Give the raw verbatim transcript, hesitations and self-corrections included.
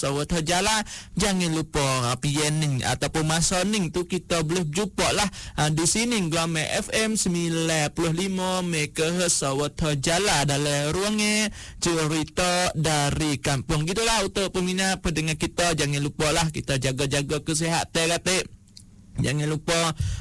Sawat jalan, jangan lupa api ning ataupun masa ning tu kita boleh jumpa lah ha, di sini Glamour F M sembilan puluh lima megahertz sawat jalan dalam ruangnya cerita dari kampung. Gitulah untuk peminat pendengar kita, jangan lupa lah kita jaga-jaga kesihatan kata. Jangan lupa